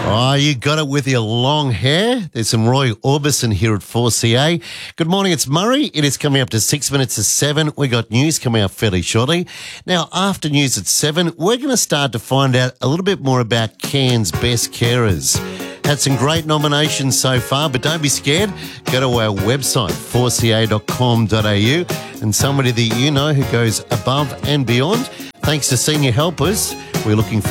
Oh, you got it with your long hair. There's some Roy Orbison here at 4CA. Good morning, it's Murray. It is coming up to 6 minutes to 7. We got news coming up fairly shortly. Now, after news at 7, we're going to start to find out a little bit more about Cairns' best carers. Had some great nominations so far, but don't be scared. Go to our website, 4ca.com.au, and somebody that you know who goes above and beyond. Thanks to senior helpers, we're looking for